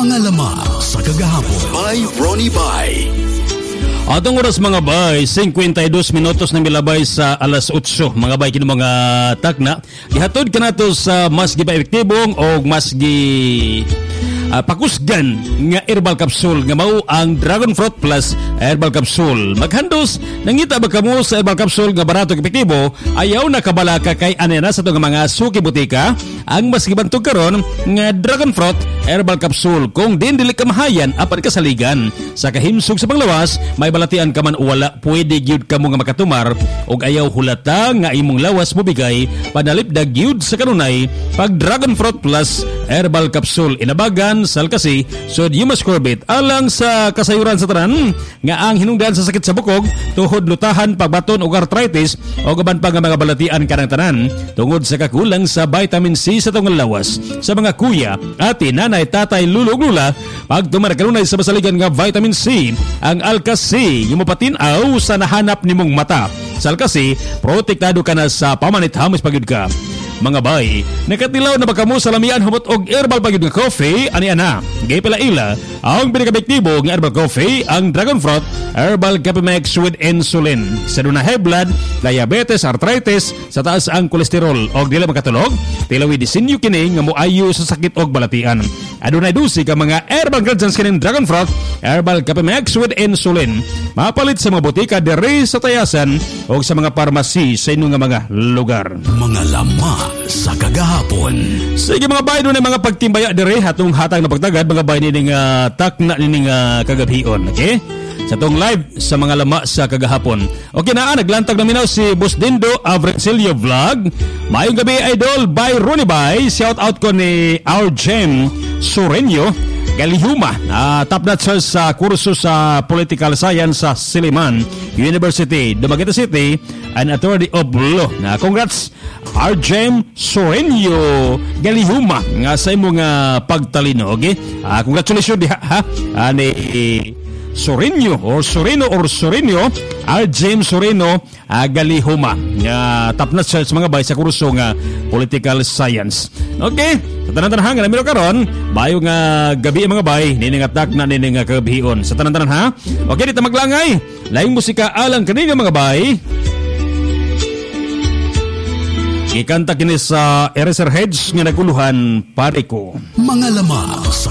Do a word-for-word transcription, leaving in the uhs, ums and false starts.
Mga lama sa kagahapon by Ronnie Bay. Atong oras mga bay, fifty-two minutos na milabay sa alas eight. Mga bay, kino mga takna. Gihatod ka nato sa mas gipa-epektibong o mas gi... Uh, pakusgan nga herbal capsule nga mao ang Dragon Fruit Plus herbal capsule. Maghandos nangita ba kamo sa herbal capsule nga barato ug epektibo, ayaw na kabala ka kay anena sa itong mga suki butika ang mas gibantog karon nga Dragon Fruit herbal capsule. Kung din dili ka mahayan apan kasaligan sa kahimsog sa panglawas, may balatian ka man o wala, pwede gyud kamo nga makatumar og ayaw hulata nga imong lawas mobigay panalipdag gyud sa kanunay pag Dragon Fruit Plus herbal capsule. Inabagan salkasi sodium ascorbate alang sa kasayuran sa tanan nga ang hinungdan sa sakit sa bukog, tuhod, lutahan, pagbaton ug arthritis o gaban pa nga mga balatian kanang tanan tungod sa kakulang sa vitamin C sa tong lawas. Sa mga kuya, ate, nanay, tatay, lulo ug lula, pagtumar kanunay sa basaligan nga vitamin C, ang Alka-C yung mapatinaw sa nahanap nimong mata. Sa Alka-C, protektado ka na sa pamanit hamis pagyud ka. Mga bay, nakatilaw na ba kamo sa lamian humot og herbal pagyud nga coffee? Ani ana, gay pala ila ang pinaka-epektibo nga herbal coffee, ang Dragon Fruit Herbal Capimex with insulin. Sa duna high blood, diabetes, arthritis, sa taas ang kolesterol og dili makatulog, tilawi disenyo kini nga moayo sa sakit og balatian. Adunay dusi ka mga herbal ingredients kining Dragon Fruit Herbal Capimex with insulin. Mapalit sa mga botika diri sa Tayasan o sa mga pharmacy sa inyong nga mga lugar. Mga lama sa kagahapon. Sige mga bayan, doon ay mga pagtimbaya diri atong hatang na pagtagad mga bayan nining uh, takna nining uh, kagabhion. Okay? Sa tong live sa mga lama sa kagahapon. Okay na, naglantag na minaw si Boss Dindo Avrencilio Vlog. Mayong gabi, idol by Ronnie Bay. Shout out ko ni our Gem Sorenio Galihuma, uh, top notcher sa kurso sa Political Science sa Silliman University, Dumaguete City, and Attorney of Law. Na congrats Arjem Sorenio Galihuma nga sa imong uh, pagtalino. Okay? Uh, congratulations diha ha. Uh, ni Sorenio or Soreno or Sorenio Arjem Soreno uh, Galihuma nga top notcher sa mga bay sa kurso nga Political Science. Okay? Sa tanan-tanan nga namiro karon, bayo nga gabi mga bay, nining atak na nining nga kagabhion. Sa tanan-tanan ha. Okay, dito maglangay. Laing musika alang kanina mga bay. Ikanta kini sa Eraserheads nga naguluhan pare ko. Mga lama sa